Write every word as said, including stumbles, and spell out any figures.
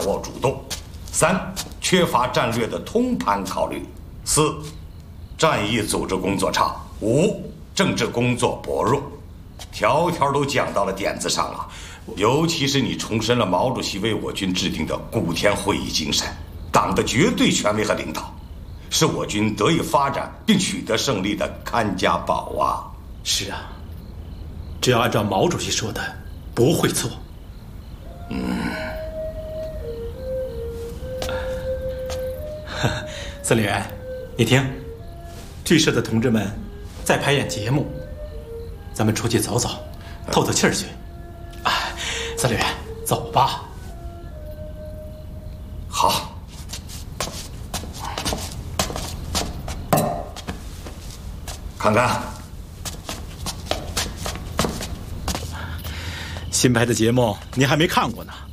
握主动；三、缺乏战略的通盘考虑；四、战役组织工作差；五、政治工作薄弱。条条都讲到了点子上了，尤其是你重申了毛主席为我军制定的古田会议精神，党的绝对权威和领导，是我军得以发展并取得胜利的看家宝啊！ 是啊，只要按照毛主席说的，不会错。 嗯。 司令员，你听，剧社的同志们在排演节目，咱们出去走走，透透气儿去。啊，司令员，走吧。 好。看看， 新拍的节目你还没看过呢。